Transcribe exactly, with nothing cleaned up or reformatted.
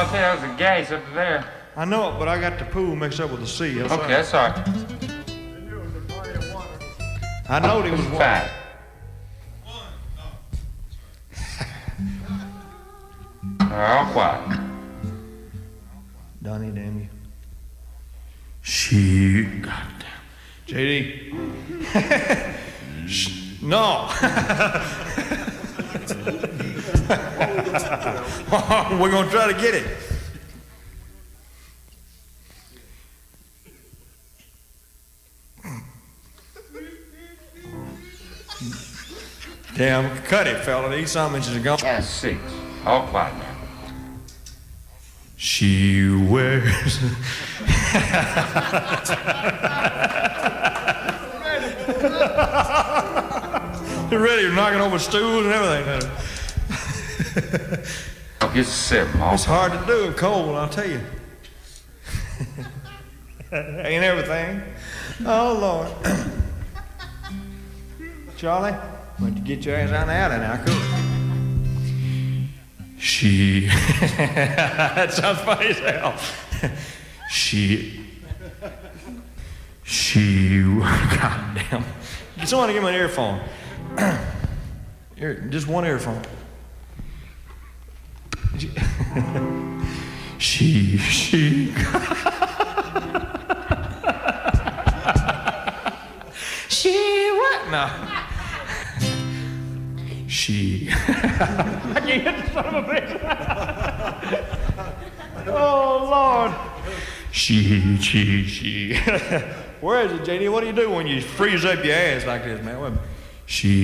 I'll tell you, there's a gas up there. I know it, but I got the pool mixed up with the sea. That's Okay, that's all right. I know it was one. Five. All quiet. Donnie, damn you. She. Goddamn. J D. No. We're going to try to get it. Damn, cut it, fella. These some inches are gone. That's six. All quiet now. She wears. You're ready. You're knocking over stools and everything. I'll get seven. All It's hard to do. It's cold, I'll tell you. Ain't everything. Oh, Lord. Charlie, why don't you get your ass out of the alley now, cool. She. That sounds funny as hell. She. She. Goddamn. Get someone to give me an earphone. Ear, just one earphone. She. She. She. What? No. She. I can't get the son of a bitch. Oh, Lord. She, she, she. Where is it, J D? What do you do when you freeze up your ass like this, man? What? She.